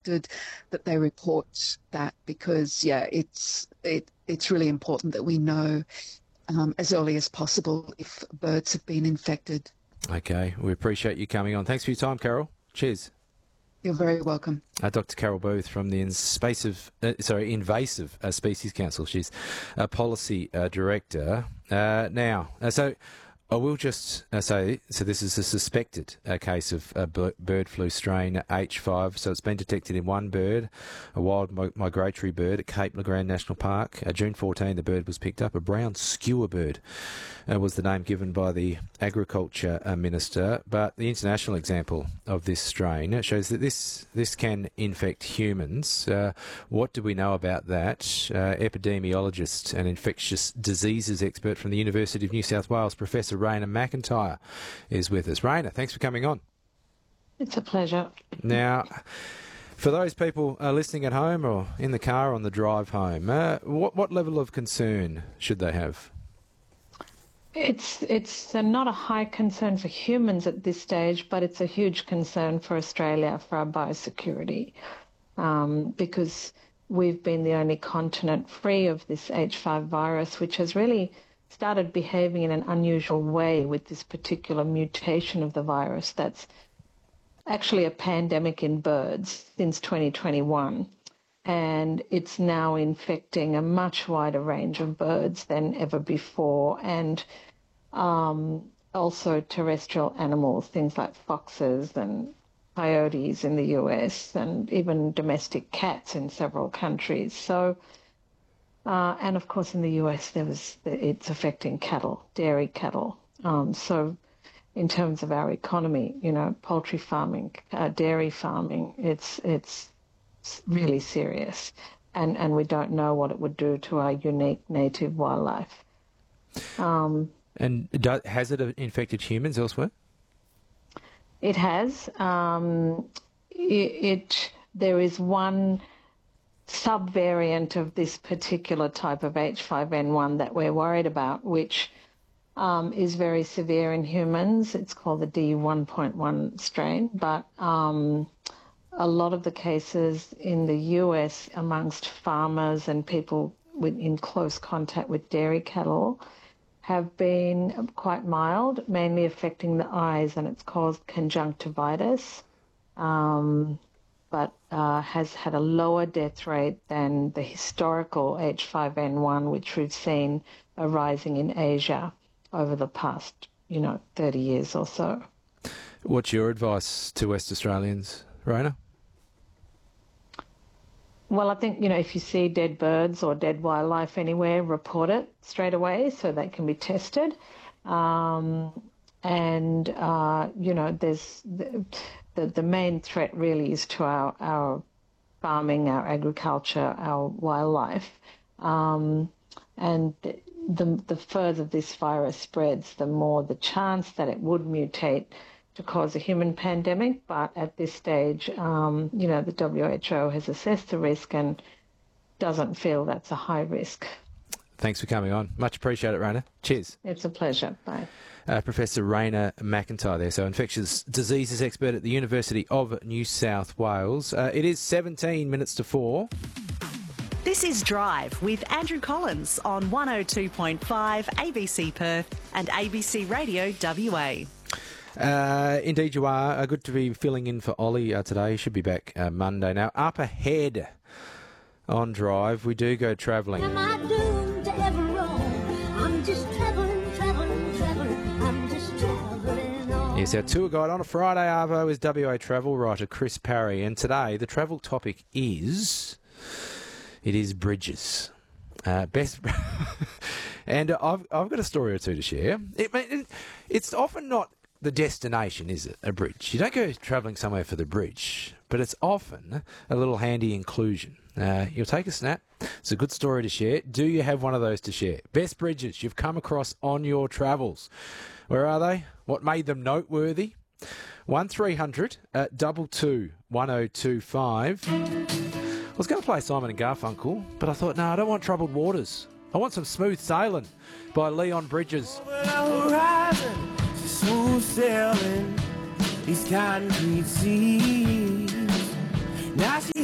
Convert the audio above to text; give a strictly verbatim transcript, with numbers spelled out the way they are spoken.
infected, that they report that, because, yeah, it's it it's really important that we know um, as early as possible if birds have been infected. Okay, we appreciate you coming on. Thanks for your time, Carol. Cheers. You're very welcome. Uh, Doctor Carol Booth from the Invasive, uh, sorry, Invasive uh, Species Council. She's a policy uh, director. Uh, now, uh, so I will just uh, say, so this is a suspected uh, case of uh, bird flu strain H five. So it's been detected in one bird, a wild mi- migratory bird at Cape Legrand National Park. Uh, June fourteenth, the bird was picked up. A brown skewer bird uh, was the name given by the Agriculture uh, Minister. But the international example of this strain shows that this, this can infect humans. Uh, what do we know about that? Uh, epidemiologist and infectious diseases expert from the University of New South Wales, Professor Raina McIntyre, is with us. Raina, thanks for coming on. It's a pleasure. Now, for those people uh, listening at home or in the car on the drive home, uh, what, what level of concern should they have? It's it's uh, not a high concern for humans at this stage, but it's a huge concern for Australia, for our biosecurity, um, because we've been the only continent free of this H five virus, which has really started behaving in an unusual way with this particular mutation of the virus that's actually a pandemic in birds since twenty twenty-one. And it's now infecting a much wider range of birds than ever before, and um, also terrestrial animals, things like foxes and coyotes in the U S, and even domestic cats in several countries. So, uh, and of course in the U S there was it's affecting cattle, dairy cattle. Um, so, in terms of our economy, you know, poultry farming, uh, dairy farming, it's it's really serious, and, and we don't know what it would do to our unique native wildlife. Um, and do, has it infected humans elsewhere? It has. Um, it, it there is one subvariant of this particular type of H five N one that we're worried about, which um, is very severe in humans. It's called the D one point one strain, but um, a lot of the cases in the U S amongst farmers and people with, in close contact with dairy cattle have been quite mild, mainly affecting the eyes, and it's caused conjunctivitis, um, but uh, has had a lower death rate than the historical H five N one, which we've seen arising in Asia over the past, you know, thirty years or so. What's your advice to West Australians, Raina? Well, I think, you know, if you see dead birds or dead wildlife anywhere, report it straight away so they can be tested. Um, and, uh, you know, there's the, the, the main threat really is to our, our farming, our agriculture, our wildlife. Um, and the, the further this virus spreads, the more the chance that it would mutate to cause a human pandemic, but at this stage, um, you know, the W H O has assessed the risk and doesn't feel that's a high risk. Thanks for coming on. Much appreciated, Raina. Cheers. It's a pleasure. Bye. Uh, Professor Raina McIntyre there, so infectious diseases expert at the University of New South Wales. Uh, it is seventeen minutes to four. This is Drive with Andrew Collins on one oh two point five A B C Perth and A B C Radio W A. Uh, indeed you are. Uh, good to be filling in for Ollie uh, today. He should be back uh, Monday. Now, up ahead on Drive, we do go travelling. Am I doomed to ever roam? I'm just travelling, travelling, travelling. I'm just travelling on. Yes, our tour guide on a Friday, Arvo, is W A travel writer Chris Parry. And today, the travel topic is... It is bridges. Uh, best... and uh, I've, I've got a story or two to share. It, it, it's often not... the destination, is it? A bridge. You don't go travelling somewhere for the bridge, but it's often a little handy inclusion. Uh, you'll take a snap. It's a good story to share. Do you have one of those to share? Best bridges you've come across on your travels. Where are they? What made them noteworthy? one three hundred two two one oh two five. I was going to play Simon and Garfunkel, but I thought, no, I don't want Troubled Waters. I want some Smooth Sailing by Leon Bridges. Smooth sailing these concrete seas. Now she